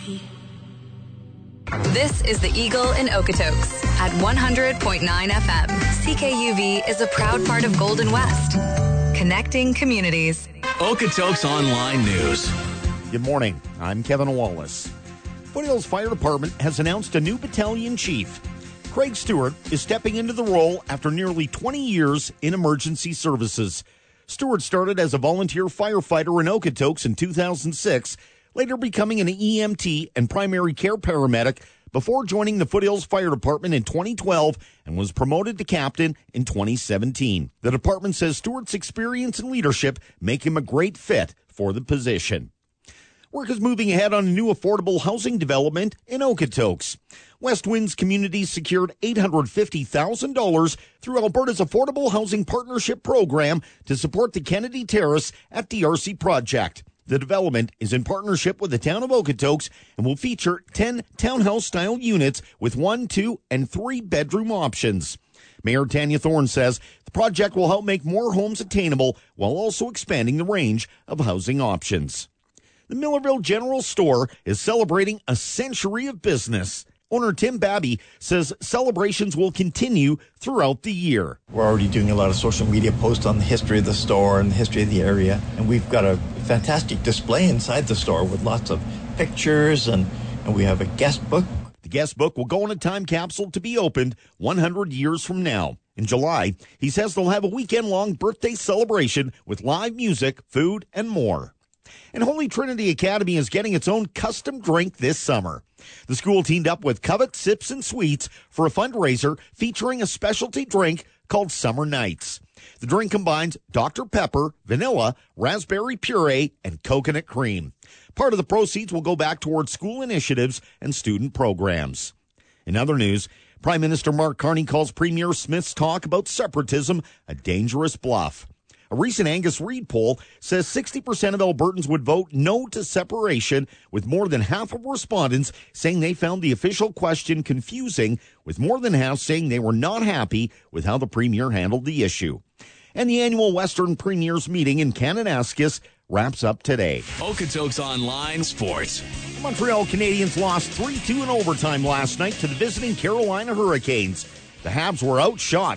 This is the Eagle in Okotoks at 100.9 FM. CKUV is a proud part of Golden West, connecting communities. Okotoks Online News. Good morning. I'm Kevin Wallace. Foothills Fire Department has announced a new battalion chief. Craig Stewart is stepping into the role after nearly 20 years in emergency services. Stewart started as a volunteer firefighter in Okotoks in 2006, later becoming an EMT and primary care paramedic before joining the Foothills Fire Department in 2012 and was promoted to captain in 2017. The department says Stewart's experience and leadership make him a great fit for the position. Work is moving ahead on a new affordable housing development in Okotoks. West Winds Communities secured $850,000 through Alberta's Affordable Housing Partnership Program to support the Kennedy Terrace at DRC Project. The development is in partnership with the town of Okotoks and will feature 10 townhouse-style units with 1, 2, and 3 bedroom options. Mayor Tanya Thorne says the project will help make more homes attainable while also expanding the range of housing options. The Millerville General Store is celebrating a century of business. Owner Tim Babby says celebrations will continue throughout the year. We're already doing a lot of social media posts on the history of the store and the history of the area. And we've got a fantastic display inside the store with lots of pictures, and we have a guest book. The guest book will go in a time capsule to be opened 100 years from now. In July, he says they'll have a weekend-long birthday celebration with live music, food, and more. And Holy Trinity Academy is getting its own custom drink this summer. The school teamed up with Covet Sips and Sweets for a fundraiser featuring a specialty drink called Summer Nights. The drink combines Dr. Pepper, vanilla, raspberry puree, and coconut cream. Part of the proceeds will go back towards school initiatives and student programs. In other news, Prime Minister Mark Carney calls Premier Smith's talk about separatism a dangerous bluff. A recent Angus Reid poll says 60% of Albertans would vote no to separation, with more than half of respondents saying they found the official question confusing, with more than half saying they were not happy with how the Premier handled the issue. And the annual Western Premiers meeting in Kananaskis wraps up today. Okotoks Online Sports. The Montreal Canadiens lost 3-2 in overtime last night to the visiting Carolina Hurricanes. The Habs were outshot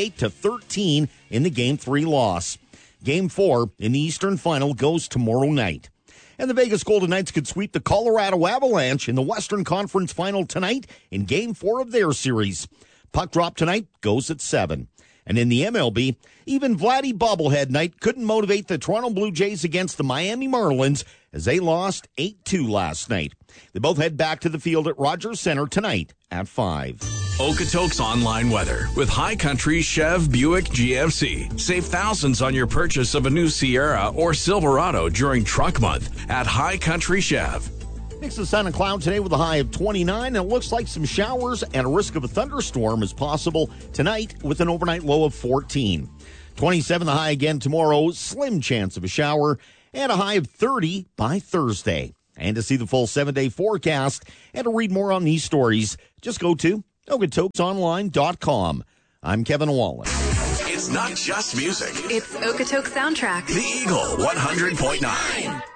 38-13 in the Game 3 loss. Game 4 in the Eastern Final goes tomorrow night. And the Vegas Golden Knights could sweep the Colorado Avalanche in the Western Conference Final tonight in Game 4 of their series. Puck drop tonight goes at 7. And in the MLB, even Vladdy bobblehead night couldn't motivate the Toronto Blue Jays against the Miami Marlins as they lost 8-2 last night. They both head back to the field at Rogers Center tonight at 5. Okotoks Online Weather with High Country Chev Buick GMC. Save thousands on your purchase of a new Sierra or Silverado during Truck Month at High Country Chev. Mix of sun and cloud today with a high of 29, and it looks like some showers and a risk of a thunderstorm is possible tonight with an overnight low of 14. 27 the high again tomorrow, slim chance of a shower, and a high of 30 by Thursday. And to see the full 7-day forecast and to read more on these stories, just go to OkotoksOnline.com. I'm Kevin Wallace. It's not just music. It's Okotoks Soundtrack. The Eagle 100.9.